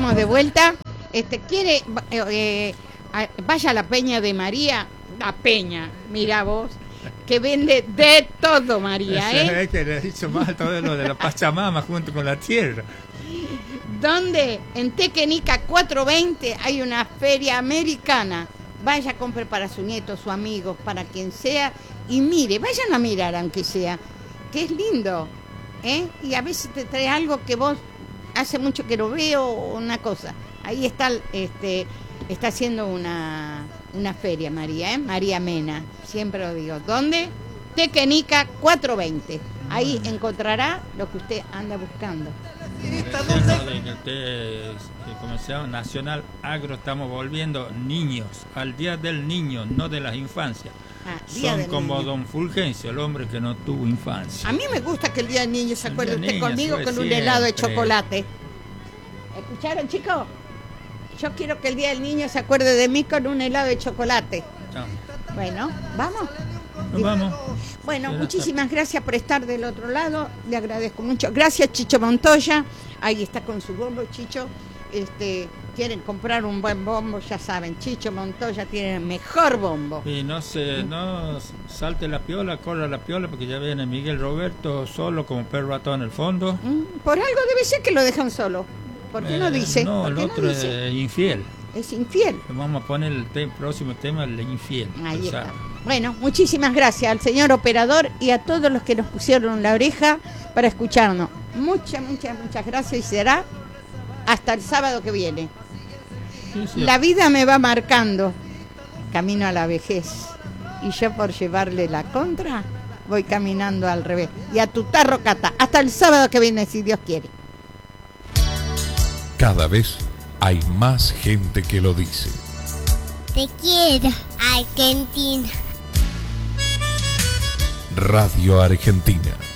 estamos de vuelta. ¿Quiere vaya a la Peña de María? La Peña, mira vos, que vende de todo, María, ¿eh? Es que le he dicho mal todo lo de la Pachamama junto con la tierra. ¿Dónde? En Tequenica 420 hay una feria americana. Vaya, compre para su nieto, su amigo, para quien sea. Y mire, vayan a mirar aunque sea, que es lindo, ¿eh? Y a veces te trae algo que vos hace mucho que lo veo, una cosa. Ahí está, está haciendo una feria, María, ¿eh? María Mena, siempre lo digo. ¿Dónde? Tequenica 420. Ahí encontrará lo que usted anda buscando. Comercial Nacional Agro, estamos volviendo niños al Día del Niño, no de las infancias. Son como niño. Don Fulgencio, el hombre que no tuvo infancia. A mí me gusta que el Día del Niño se acuerde usted conmigo con un helado de chocolate. ¿Escucharon, chicos? Yo quiero que el Día del Niño se acuerde de mí con un helado de chocolate. No. Bueno, ¿vamos? Nos vamos. Bueno, muchísimas gracias por estar del otro lado. Le agradezco mucho. Gracias, Chicho Montoya. Ahí está con su bombo, Chicho. Quieren comprar un buen bombo, ya saben, Chicho Montoya tiene el mejor bombo. Y no salte la piola, corra la piola, porque ya viene Miguel Roberto solo como perro atado en el fondo. Por algo debe ser que lo dejan solo. ¿Por qué no dice? No, el otro es infiel. Es infiel. Vamos a poner el próximo tema, el infiel. Ahí está. Bueno, muchísimas gracias al señor operador y a todos los que nos pusieron la oreja para escucharnos. Muchas gracias y será hasta el sábado que viene. Sí. La vida me va marcando camino a la vejez y yo por llevarle la contra voy caminando al revés. Y a tu tarro cata, hasta el sábado que viene si Dios quiere. Cada vez hay más gente que lo dice. Te quiero, Argentina. Radio Argentina.